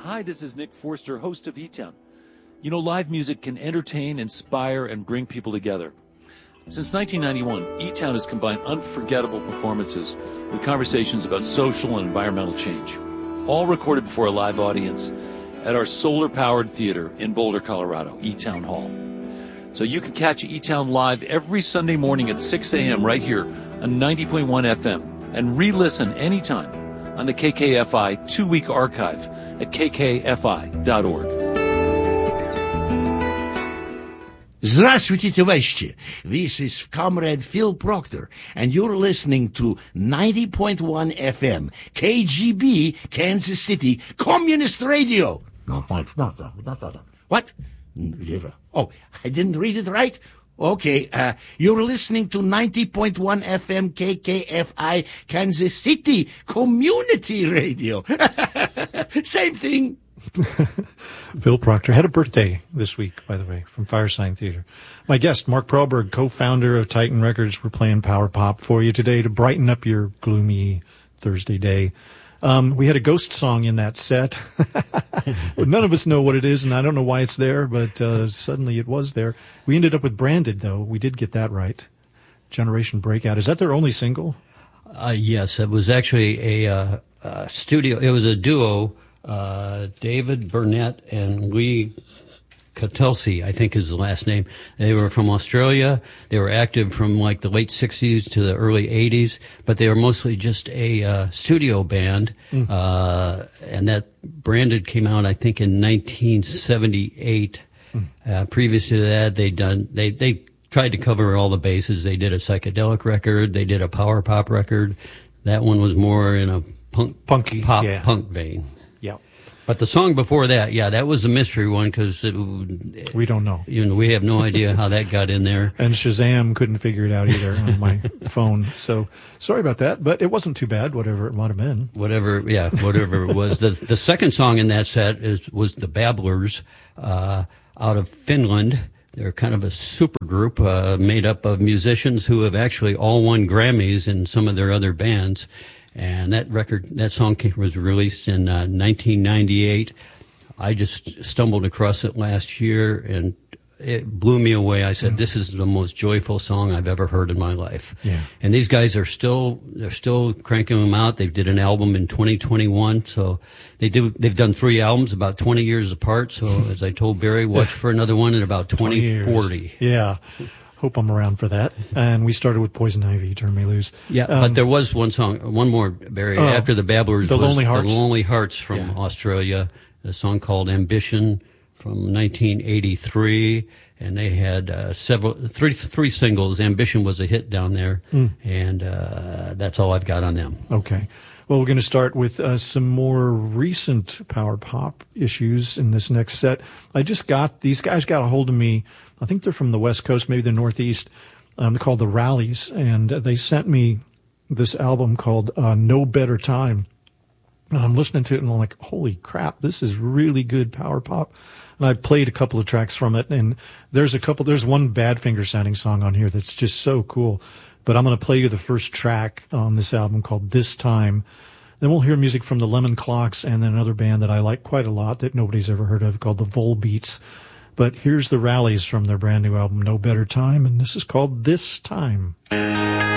Hi, this is Nick Forster, host of E-Town. You know, live music can entertain, inspire, and bring people together. Since 1991, E-Town has combined unforgettable performances with conversations about social and environmental change, all recorded before a live audience at our solar-powered theater in Boulder, Colorado, E-Town Hall. So you can catch E-Town live every Sunday morning at 6 a.m. right here on 90.1 FM and re-listen anytime on the KKFI 2-week archive at kkfi.org. Здравствуйте, товарищи. This is Comrade Phil Proctor, and you're listening to 90.1 FM, KGB, Kansas City, Communist Radio. No, what? Oh, I didn't read it right? Okay, you're listening to 90.1 FM, KKFI, Kansas City, Community Radio. Same thing. Phil Proctor had a birthday this week, by the way, from Firesign Theater. My guest, Mark Perlberg, co-founder of Titan Records, we're playing Power Pop for you today to brighten up your gloomy Thursday day. We had a ghost song in that set. None of us know what it is, and I don't know why it's there, but suddenly it was there. We ended up with Branded, though. We did get that right. Generation Breakout. Is that their only single? Yes, it was actually a studio. It was a duo. David Burnett and Lee Catelsi, I think is the last name. They were from Australia. They were active from like the late 60s to the early 80s, but they were mostly just a studio band. And that Branded came out, I think, in 1978. Previous to that, they tried to cover all the bases. They did a psychedelic record. They did a power pop record. That one was more in a punky pop punk vein. Yeah. But the song before that, that was a mystery one because we don't know. We have no idea how that got in there. And Shazam couldn't figure it out either on my phone. So sorry about that, but it wasn't too bad, whatever it might have been. Whatever it was. The second song in that set was the Babblers out of Finland. They're kind of a super group made up of musicians who have actually all won Grammys in some of their other bands. And that song was released in 1998. I just stumbled across it last year, and it blew me away. I said, "This is the most joyful song I've ever heard in my life." Yeah. And these guys they're still cranking them out. They did an album in 2021, so they've done 3 albums about 20 years apart. So as I told Barry, watch for another one in about 2040. Yeah. Hope I'm around for that. And we started with Poison Ivy, Turn Me Loose. Yeah, but there was one more, Barry, after the Babblers was Lonely Hearts. The Lonely Hearts from Australia, a song called Ambition from 1983, and they had three singles. Ambition was a hit down there, and that's all I've got on them. Okay. Well, we're going to start with some more recent power pop issues in this next set. These guys got a hold of me. I think they're from the West Coast, maybe the Northeast. They're called the Rallies, and they sent me this album called No Better Time. And I'm listening to it, and I'm like, holy crap, this is really good power pop. And I played a couple of tracks from it, and there's one Badfinger sounding song on here that's just so cool. But I'm going to play you the first track on this album called This Time. Then we'll hear music from the Lemon Clocks and then another band that I like quite a lot that nobody's ever heard of called the Volbeats. But here's the Rallies from their brand new album, No Better Time, and this is called This Time.